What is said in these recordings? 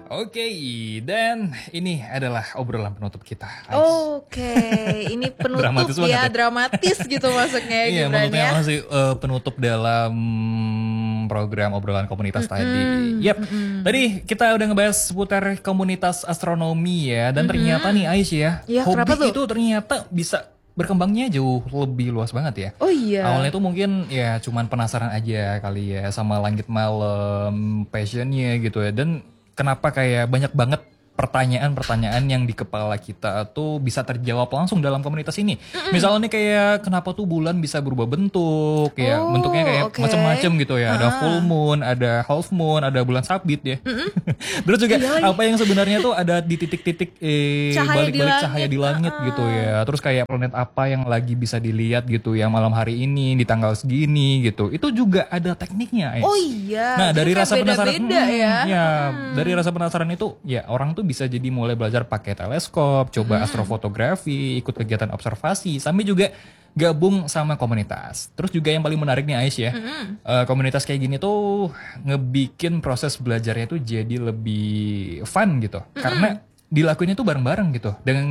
Oke, dan ini adalah obrolan penutup kita. Oke, ini penutup Dramatis banget ya, ya. dramatis gitu masuknya ya Iya, Gibran menurutnya ya. masih penutup dalam program obrolan komunitas tadi. Tadi kita udah ngebahas seputar komunitas astronomi ya, dan ternyata nih Ais ya, Iya, hobi kenapa tuh? itu ternyata bisa berkembangnya jauh lebih luas banget ya. Oh iya. Awalnya tuh mungkin ya cuman penasaran aja kali ya sama langit malam, passionnya gitu ya. Dan kenapa kayak banyak banget pertanyaan-pertanyaan yang di kepala kita tuh bisa terjawab langsung dalam komunitas ini. Misalnya nih kayak kenapa tuh bulan bisa berubah bentuk ya, Oh, bentuknya kayak oke. macam-macam gitu ya. Ada full moon, ada half moon, ada bulan sabit ya. Terus juga apa yang sebenarnya tuh ada di titik-titik Cahaya di balik-balik langit. cahaya di langit gitu ya. Terus kayak planet apa yang lagi bisa dilihat gitu ya malam hari ini di tanggal segini gitu. Itu juga ada tekniknya. Oh iya. Nah, dari Jadi kayak rasa penasaran beda-beda ya. dari rasa penasaran itu ya orang tuh bisa jadi mulai belajar pakai teleskop, coba astrofotografi, ikut kegiatan observasi, sampai juga gabung sama komunitas. Terus juga yang paling menarik nih Ais ya, komunitas kayak gini tuh ngebikin proses belajarnya tuh jadi lebih fun gitu, karena dilakuinnya tuh bareng-bareng gitu,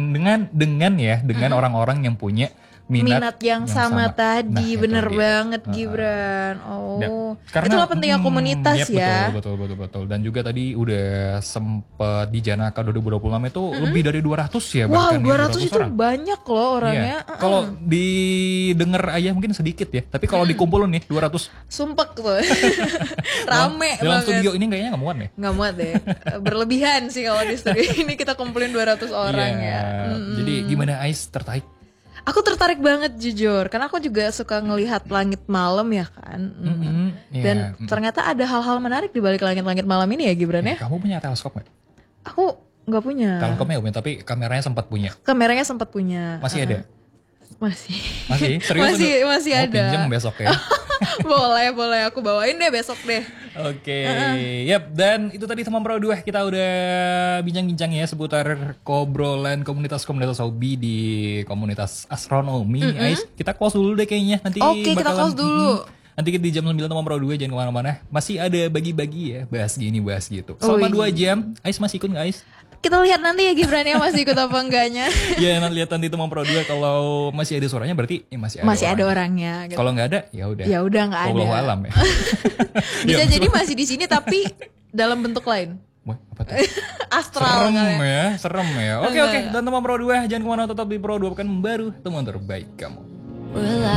dengan orang-orang yang punya Minat yang sama Nah, tadi, itu bener dia. banget Gibran. Oh, Karena itulah pentingnya komunitas yep, ya. betul. Dan juga tadi udah sempet di Janaka 2026 itu lebih dari 200 ya Wow, bahkan 200 itu orang. banyak loh orangnya. Iya. Kalau didengar aja mungkin sedikit ya, tapi kalau dikumpulin nih 200 Sumpek tuh. Rame dalam banget. studio ini kayaknya nggak muat nih. Nggak muat deh. Berlebihan sih kalau di studio ini kita kumpulin 200 orang Iya. ya. Jadi gimana Ais tertarik? Aku tertarik banget jujur, karena aku juga suka ngelihat langit malam ya kan. Dan ternyata ada hal-hal menarik di balik langit-langit malam ini ya Gibran ya. Kamu punya teleskop nggak? Aku nggak punya. Teleskopnya punya, tapi kameranya sempat punya. Kameranya sempat punya. Masih ada? Masih. Masih? Serius? Masih Mau ada. pinjam besok ya? boleh aku bawain deh besok deh. Oke, yap, dan itu tadi teman Pro 2 kita udah bincang-bincang ya seputar kobrolan komunitas-komunitas hobi di komunitas astronomi. Ais, kita close dulu deh kayaknya. Nanti Oke, kita close dulu. Nanti di jam 9 teman Pro 2 jangan kemana-mana. Masih ada bagi-bagi ya, bahas gini, bahas gitu. Oh, Selama iya. 2 jam, Ais masih ikut nggak Ais? Kita lihat nanti ya Gibran ya masih ikut apa enggaknya. Ya, nanti lihat nanti teman Pro 2 kalau masih ada suaranya berarti ya masih ada Masih ada orangnya. orangnya gitu. Kalau nggak ada, ya udah. Ya udah nggak ada. Wallahu alam ya. Bisa Ya, jadi masih di sini tapi dalam bentuk lain. Wah, apa tuh? Astral Serem kali. ya, serem ya. Oke, dan teman Pro 2 jangan kemana, tetap di Pro 2 pekan baru, teman terbaik kamu.